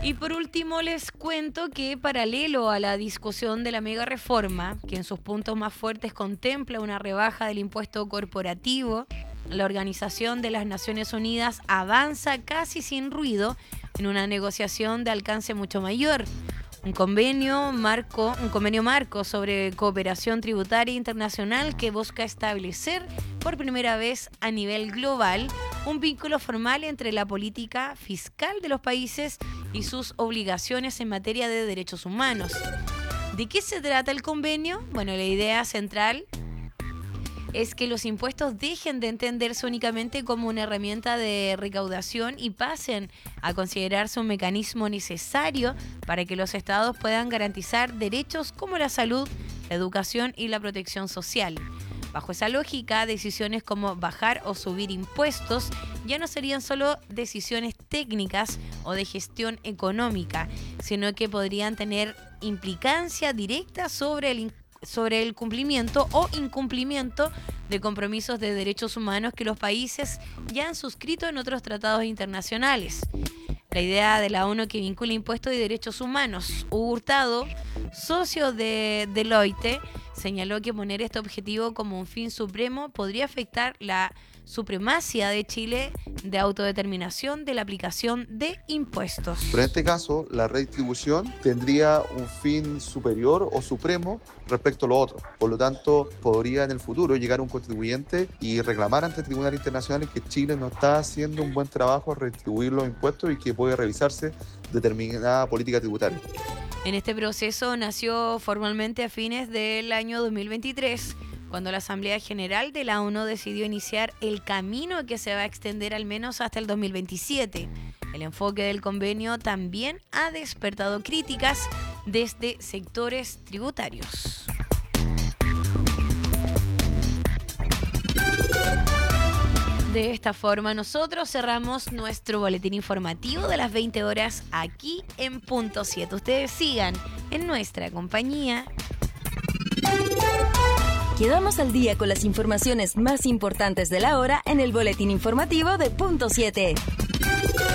Y por último les cuento que paralelo a la discusión de la mega reforma, que en sus puntos más fuertes contempla una rebaja del impuesto corporativo, la Organización de las Naciones Unidas avanza casi sin ruido en una negociación de alcance mucho mayor. Un convenio marco sobre cooperación tributaria internacional que busca establecer por primera vez a nivel global un vínculo formal entre la política fiscal de los países y sus obligaciones en materia de derechos humanos. ¿De qué se trata el convenio? Bueno, la idea central es que los impuestos dejen de entenderse únicamente como una herramienta de recaudación y pasen a considerarse un mecanismo necesario para que los estados puedan garantizar derechos como la salud, la educación y la protección social. Bajo esa lógica, decisiones como bajar o subir impuestos ya no serían solo decisiones técnicas o de gestión económica, sino que podrían tener implicancia directa sobre el cumplimiento o incumplimiento de compromisos de derechos humanos que los países ya han suscrito en otros tratados internacionales. La idea de la ONU que vincula impuestos y derechos humanos. Hugo Hurtado, socio de Deloitte, señaló que poner este objetivo como un fin supremo podría afectar la supremacía de Chile de autodeterminación de la aplicación de impuestos. Pero en este caso, la redistribución tendría un fin superior o supremo respecto a lo otro. Por lo tanto, podría en el futuro llegar un contribuyente y reclamar ante tribunales internacionales que Chile no está haciendo un buen trabajo a redistribuir los impuestos y que puede revisarse determinada política tributaria. En este proceso nació formalmente a fines del año 2023, cuando la Asamblea General de la ONU decidió iniciar el camino que se va a extender al menos hasta el 2027. El enfoque del convenio también ha despertado críticas desde sectores tributarios. De esta forma nosotros cerramos nuestro boletín informativo de las 20 horas aquí en Punto 7. Ustedes sigan en nuestra compañía. Quedamos al día con las informaciones más importantes de la hora en el boletín informativo de Punto 7.